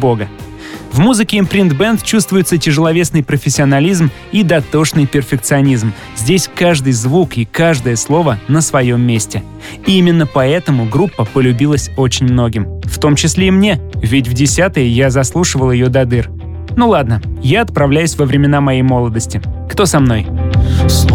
бога. В музыке Imprint Band чувствуется тяжеловесный профессионализм и дотошный перфекционизм. Здесь каждый звук и каждое слово на своем месте. И именно поэтому группа полюбилась очень многим. В том числе и мне, ведь в 10-е я заслушивал ее до дыр. Ну ладно, я отправляюсь во времена моей молодости. Кто со мной?